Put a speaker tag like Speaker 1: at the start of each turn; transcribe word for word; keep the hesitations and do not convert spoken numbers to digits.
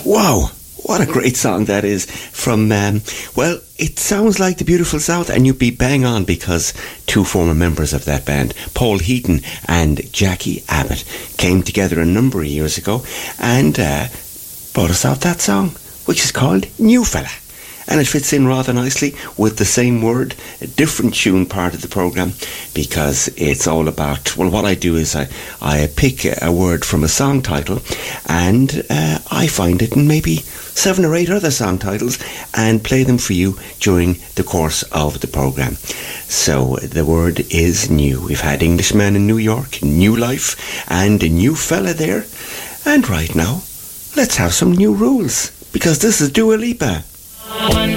Speaker 1: Wow, what a great song that is from, um, well, it sounds like the Beautiful South, and you'd be bang on because two former members of that band, Paul Heaton and Jackie Abbott, came together a number of years ago and uh, brought us out that song, which is called New Fella. And it fits in rather nicely with the same word, a different tune part of the programme, because it's all about, well, what I do is I, I pick a word from a song title and uh, I find it in maybe seven or eight other song titles and play them for you during the course of the programme. So the word is new. We've had Englishman in New York, New Life, and a New Fella there. And right now, let's have some new rules, because this is Dua Lipa.
Speaker 2: One